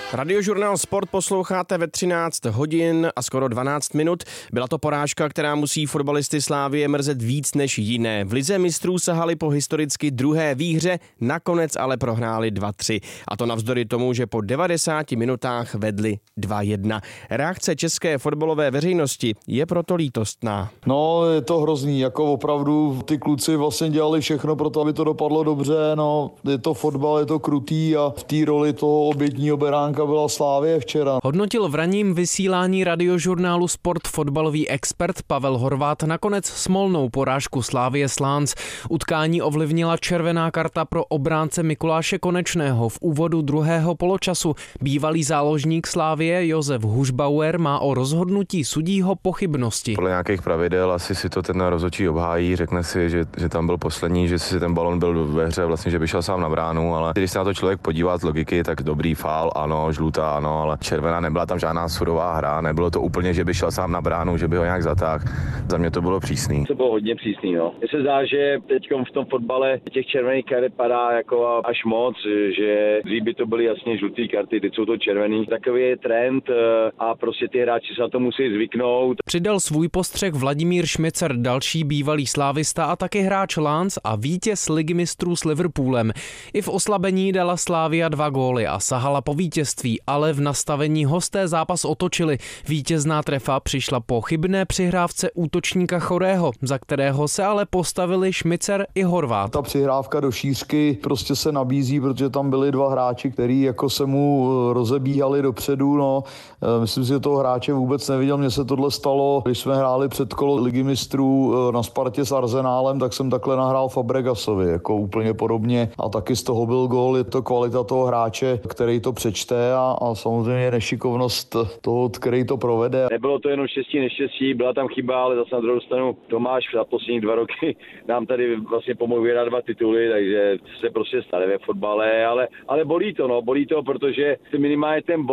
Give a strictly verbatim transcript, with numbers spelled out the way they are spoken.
Radiožurnál Sport posloucháte ve třináct hodin a skoro dvanáct minut. Byla to porážka, která musí fotbalisty Slavie mrzet víc než jiné. V lize mistrů sahali po historicky druhé výhře, nakonec ale prohráli dva tři. A to navzdory tomu, že po devadesáti minutách vedli dva jedna. Reakce české fotbalové veřejnosti je proto lítostná. No, je to hrozný, jako opravdu ty kluci vlastně dělali všechno pro to, aby to dopadlo dobře. No, je to fotbal, je to krutý a v té roli toho obětního beránka byla Slavie včera. Hodnotil v ranním vysílání radiožurnálu Sport fotbalový expert Pavel Horváth nakonec smolnou porážku Slavie Slánc. Utkání ovlivnila červená karta pro obránce Mikuláše Konečného v úvodu druhého poločasu. Bývalý záložník Slavie Josef Hušbauer má o rozhodnutí sudího pochybnosti. Podle nějakých pravidel asi si to ten rozhodčí obhájí, řekne si, že, že tam byl poslední, že si ten balon byl ve hře, vlastně, že by šel sám na bránu, ale když se na to člověk podívá z logiky, tak dobrý faul, ano, žlutá, ano, ale červená, nebyla tam žádná sudová hra, nebylo to úplně, že by šel sám na bránu, že by ho nějak zatáhl. Za mě to bylo přísný. To bylo hodně přísný, no. Mně se zdá, že teď v tom fotbale těch červených karet padá jako až moc, že dřív by to byly jasně žluté karty, teď jsou to červený. Takový je trend a prostě ty hráči se na to musí zvyknout. Přidal svůj postřeh Vladimír Šmicer, další bývalý slávista a taky hráč Lans a vítěz ligy mistrů s Liverpoolem. I v oslabení dala Slavia dva góly a sahala po vítězství, ale v nastavení hosté zápas otočili. Vítězná trefa přišla po chybné přihrávce útočníka Chorého, za kterého se ale postavili Šmicer i Horváth. Ta přihrávka do šířky prostě se nabízí, protože tam byli dva hráči, kteří jako se mu rozebíhali dopředu. No. Myslím si, že toho hráče vůbec neviděl. Mně se tohle stalo, když jsme hráli předkolo ligy mistrů na Spartě s Arsenálem, tak jsem takhle nahrál Fabregasovi, jako úplně podobně. A taky z toho byl gól. Je to kvalita toho hráče, který to přečte a, a samozřejmě nešikovnost toho, který to provede. Nebylo to jenom štěstí, neštěstí, byla tam chyba, ale zase na druhou stranu Tomáš za poslední dva roky nám tady vlastně pomohl vyhrát dva tituly, takže se prostě stane ve fotbale, ale, ale bolí to, no, bolí to, protože minimálně ten